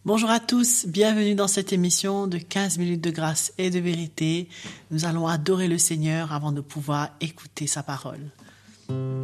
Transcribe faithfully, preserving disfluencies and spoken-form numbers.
Bonjour à tous, bienvenue dans cette émission de quinze minutes de grâce et de vérité. Nous allons adorer le Seigneur avant de pouvoir écouter sa parole.